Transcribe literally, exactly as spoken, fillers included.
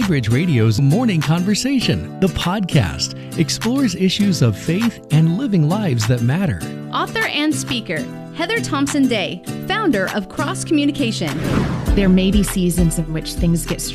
Daybridge Radio's Morning Conversation, the podcast, explores issues of faith and living lives that matter. Author and speaker, Heather Thompson Day, founder of Cross Communication. There may be seasons in which things get